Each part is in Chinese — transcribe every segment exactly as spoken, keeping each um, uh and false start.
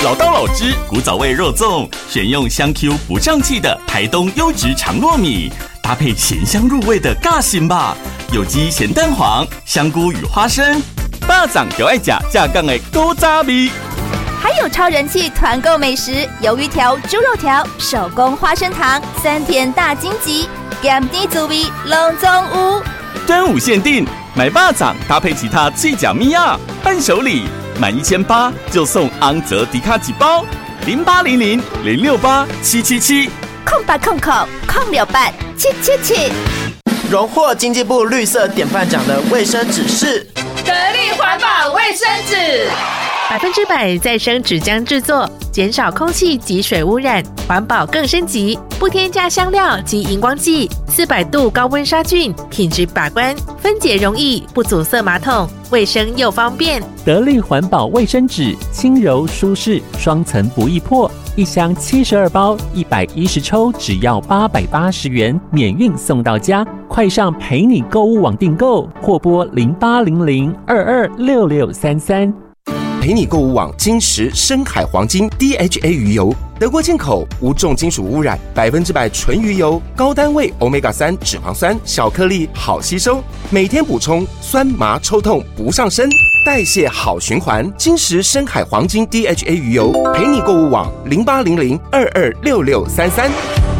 老道老汁古早味肉粽，选用香 Q 不胀气的台东优质长糯米，搭配咸香入味的尬心吧，有机咸蛋黄、香菇与花生，巴掌就爱吃架杠的古早味。 还有超人气团购美食，鱿鱼条、猪肉条、手工花生糖、三甜大荆棘，咸甜滋味拢总有。 端午限定，买巴掌搭配其他脆角米亚伴手礼，满一千八就送昂泽迪卡几包，零八零零零六八七七七， 空八空空空六八七七七。 荣获经济部绿色典范奖的卫生纸是得力环保卫生纸。 百分之百再生纸浆制作，减少空气及水污染，环保更升级，不添加香料及荧光剂，四百度高温杀菌，品质把关，分解容易，不阻塞马桶，卫生又方便。 得力环保卫生纸，轻柔舒适，双层不易破，一箱七十二包，一百一十抽，只要八百八十元，免运送到家。快上陪你购物网订购，或拨零八零零二二六六三三。 陪你购物网金石深海黄金 D H A 鱼油，德国进口，无重金属污染，百分之百纯鱼油，高单位 欧米伽三 脂肪酸，小颗粒好吸收，每天补充，酸麻抽痛不上身，代谢好循环。金石深海黄金 D H A 鱼油，陪你购物网零八零零二二六六三三。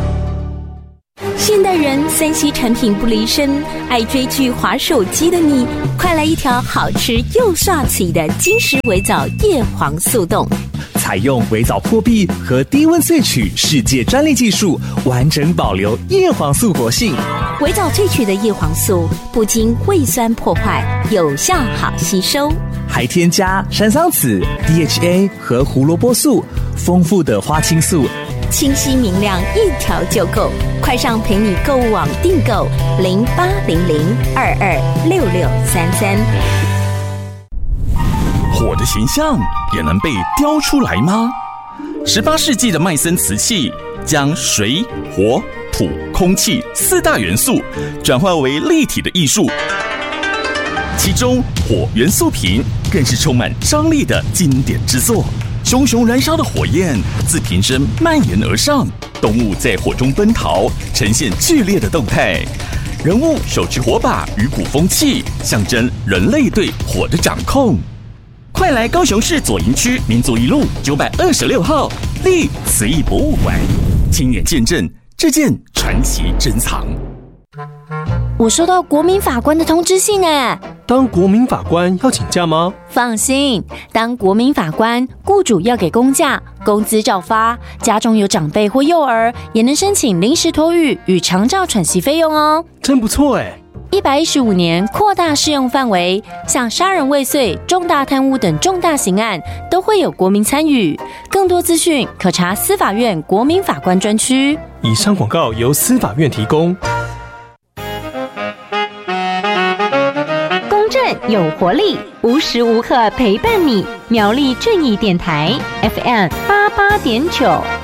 现代人三 C 产品不离身，爱追剧滑手机的你，快来一条好吃又帅气的金石微藻叶黄素冻。 采用微藻破壁和低温萃取世界专利技术，完整保留叶黄素活性。 微藻萃取的叶黄素不经胃酸破坏，有效好吸收， 还添加山桑子、D H A 和胡萝卜素，丰富的花青素， 清晰明亮，一条就够。快上陪你购物网订购零八零零二二六六三三。 火的形象也能被雕出来吗？十八世纪的麦森瓷器将水、火、土、空气四大元素转化为立体的艺术，其中火元素瓶更是充满张力的经典之作。熊熊燃烧的火焰自瓶身蔓延而上，动物在火中奔逃，呈现剧烈的动态。人物手持火把与鼓风器，象征人类对火的掌控。快来高雄市左营区民族一路九百二十六号立瓷艺博物馆，亲眼见证这件传奇珍藏。 我收到国民法官的通知信哎。 当国民法官要请假吗？ 放心，当国民法官，雇主要给公假，工资照发，家中有长辈或幼儿，也能申请临时托育与长照喘息费用哦。 真不错哎！ 一百一十五年扩大适用范围，像杀人未遂、重大贪污等重大刑案都会有国民参与。更多资讯可查司法院国民法官专区。 以上广告由司法院提供。 有活力，无时无刻陪伴你。苗栗正义电台 F M 八八点九。